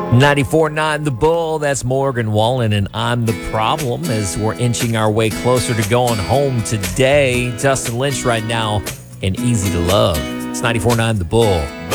94.9 The Bull, that's Morgan Wallen, and I'm the problem as we're inching our way closer to going home today. Dustin Lynch right now and Easy to Love. It's 94.9 The Bull.